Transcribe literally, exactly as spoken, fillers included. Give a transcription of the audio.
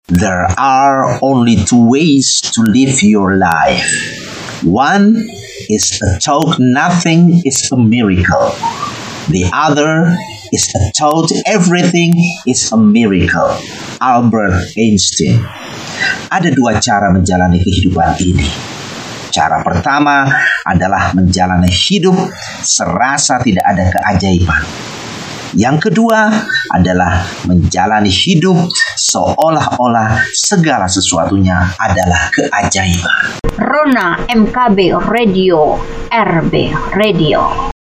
There are only two ways to live your life. One is a thought nothing is a miracle. The other is a thought everything is a miracle. Albert Einstein. Ada dua cara menjalani kehidupan ini. Cara pertama adalah menjalani hidup serasa tidak ada keajaiban. Yang kedua adalah menjalani hidup seolah-olah segala sesuatunya adalah keajaiban. Rona M K B Radio, R B Radio.